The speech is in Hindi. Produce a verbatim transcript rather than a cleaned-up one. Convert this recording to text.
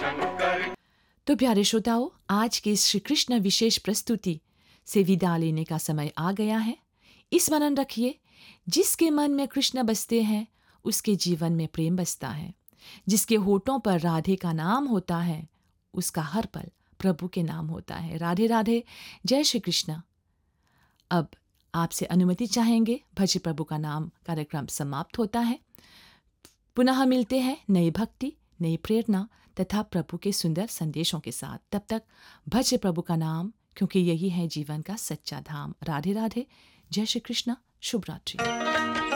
तो प्यारे श्रोताओं, आज के इस श्री कृष्ण विशेष प्रस्तुति से विदा लेने का समय आ गया है। स्मरण रखिए, जिसके मन में कृष्ण बसते हैं उसके जीवन में प्रेम बसता है। जिसके होठों पर राधे का नाम होता है उसका हर पल प्रभु के नाम होता है। राधे राधे, जय श्री कृष्ण। अब आपसे अनुमति चाहेंगे, भज प्रभु का नाम कार्यक्रम समाप्त होता है। पुनः मिलते हैं नई भक्ति, नई प्रेरणा तथा प्रभु के सुंदर संदेशों के साथ। तब तक भज प्रभु का नाम, क्योंकि यही है जीवन का सच्चा धाम। राधे राधे, जय श्री कृष्ण, शुभ रात्रि।